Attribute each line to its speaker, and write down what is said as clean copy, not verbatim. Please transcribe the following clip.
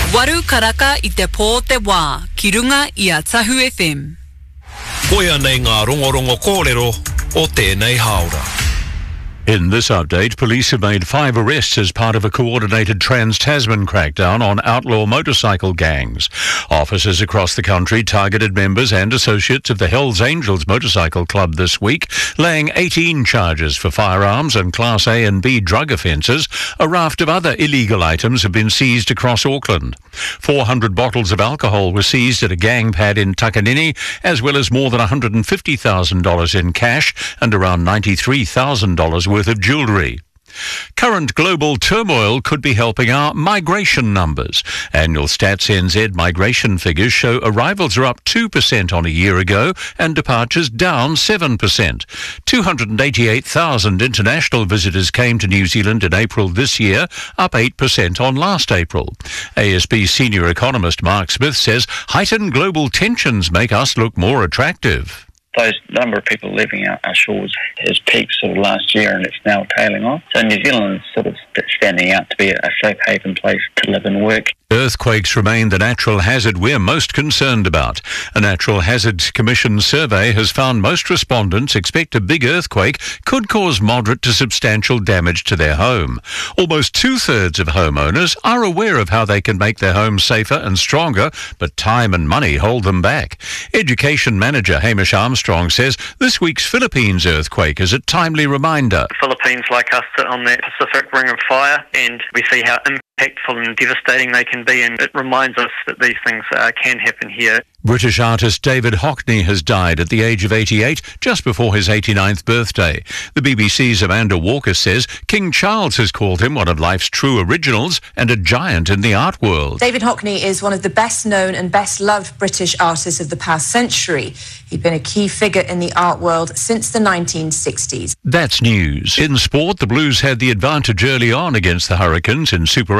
Speaker 1: Waru karaka I te pō te wā, ki runga I a Tahu FM.
Speaker 2: Koia nei ngā rongorongo kōrero o tēnei haora.
Speaker 3: In this update, police have made 5 arrests as part of a coordinated Trans-Tasman crackdown on outlaw motorcycle gangs. Officers across the country targeted members and associates of the Hells Angels Motorcycle Club this week, laying 18 charges for firearms and Class A and B drug offences. A raft of other illegal items have been seized across Auckland. 400 bottles of alcohol were seized at a gang pad in Takanini, as well as more than $150,000 in cash and around $93,000 worth of jewellery. Current global turmoil could be helping our migration numbers. Annual Stats NZ migration figures show arrivals are up 2% on a year ago and departures down 7%. 288,000 international visitors came to New Zealand in April this year, up 8% on last April. ASB senior economist Mark Smith says heightened global tensions make us look more attractive.
Speaker 4: Those number of people leaving our shores has peaked sort of last year and it's now tailing off. So New Zealand's sort of standing out to be a safe haven place to live and work.
Speaker 3: Earthquakes remain the natural hazard we're most concerned about. A Natural Hazards Commission survey has found most respondents expect a big earthquake could cause moderate to substantial damage to their home. Almost 2/3 of homeowners are aware of how they can make their homes safer and stronger, but time and money hold them back. Education manager Hamish Armstrong says this week's Philippines earthquake is a timely reminder.
Speaker 5: The Philippines, like us, sit on that Pacific Ring of Fire, and we see how impactful and devastating they can be, and it reminds us that these things can happen here.
Speaker 3: British artist David Hockney has died at the age of 88, just before his 89th birthday. The BBC's Amanda Walker says King Charles has called him one of life's true originals and a giant in the art world.
Speaker 6: David Hockney is one of the best known and best loved British artists of the past century. He'd been a key figure in the art world since the 1960s.
Speaker 3: That's news. In sport, the Blues had the advantage early on against the Hurricanes in Super